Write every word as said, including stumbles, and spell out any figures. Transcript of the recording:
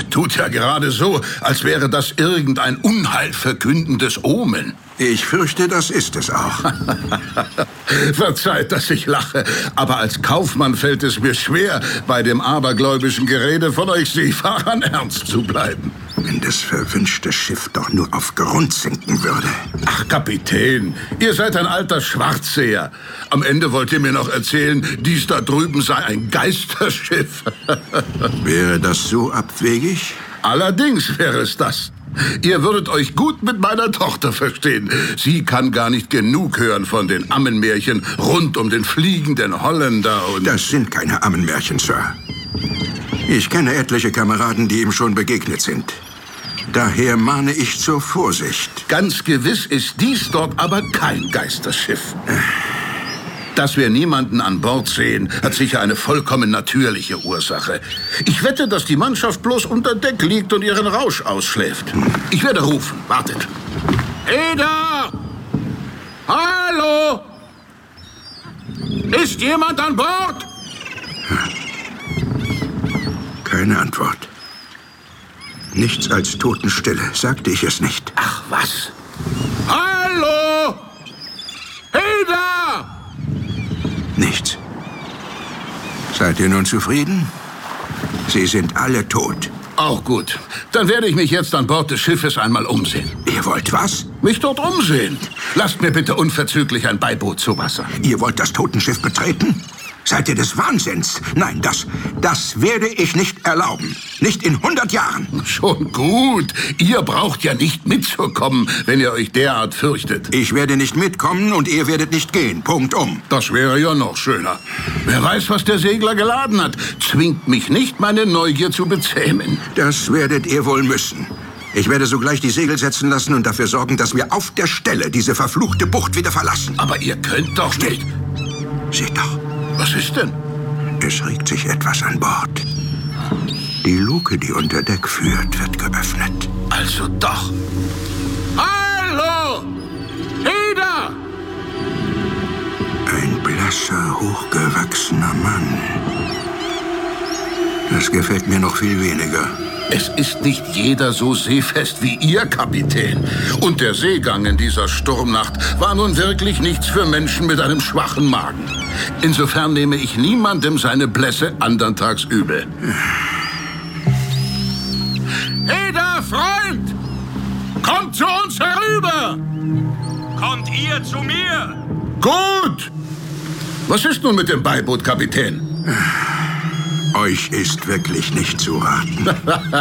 Tut ja gerade so, als wäre das irgendein unheilverkündendes Omen. Ich fürchte, das ist es auch. Verzeiht, dass ich lache, aber als Kaufmann fällt es mir schwer, bei dem abergläubischen Gerede von euch Seefahrern ernst zu bleiben. Wenn das verwünschte Schiff doch nur auf Grund sinken würde. Ach, Kapitän, ihr seid ein alter Schwarzseher. Am Ende wollt ihr mir noch erzählen, dies da drüben sei ein Geisterschiff. Wäre das so abwegig? Allerdings wäre es das. Ihr würdet euch gut mit meiner Tochter verstehen. Sie kann gar nicht genug hören von den Ammenmärchen rund um den fliegenden Holländer und... Das sind keine Ammenmärchen, Sir. Ich kenne etliche Kameraden, die ihm schon begegnet sind. Daher mahne ich zur Vorsicht. Ganz gewiss ist dies dort aber kein Geisterschiff. Dass wir niemanden an Bord sehen, hat sicher eine vollkommen natürliche Ursache. Ich wette, dass die Mannschaft bloß unter Deck liegt und ihren Rausch ausschläft. Ich werde rufen. Wartet. Eda! Hallo! Ist jemand an Bord? Keine Antwort. Nichts als Totenstille, sagte ich es nicht. Ach, was? Hallo! Eda! Nichts. Seid ihr nun zufrieden? Sie sind alle tot. Auch gut. Dann werde ich mich jetzt an Bord des Schiffes einmal umsehen. Ihr wollt was? Mich dort umsehen. Lasst mir bitte unverzüglich ein Beiboot zu Wasser. Ihr wollt das Totenschiff betreten? Seid ihr des Wahnsinns? Nein, das, das werde ich nicht erlauben. Nicht in hundert Jahren. Schon gut. Ihr braucht ja nicht mitzukommen, wenn ihr euch derart fürchtet. Ich werde nicht mitkommen und ihr werdet nicht gehen. Punkt um. Das wäre ja noch schöner. Wer weiß, was der Segler geladen hat. Zwingt mich nicht, meine Neugier zu bezähmen. Das werdet ihr wohl müssen. Ich werde sogleich die Segel setzen lassen und dafür sorgen, dass wir auf der Stelle diese verfluchte Bucht wieder verlassen. Aber ihr könnt doch Still. nicht... Seht doch. Was ist denn? Es regt sich etwas an Bord. Die Luke, die unter Deck führt, wird geöffnet. Also doch. Hallo! Eda! Ein blasser, hochgewachsener Mann. Das gefällt mir noch viel weniger. Es ist nicht jeder so seefest wie ihr, Kapitän. Und der Seegang in dieser Sturmnacht war nun wirklich nichts für Menschen mit einem schwachen Magen. Insofern nehme ich niemandem seine Blässe andern Tags übel. Eda, Freund! Kommt zu uns herüber! Kommt ihr zu mir? Gut! Was ist nun mit dem Beiboot, Kapitän? Euch ist wirklich nicht zu raten.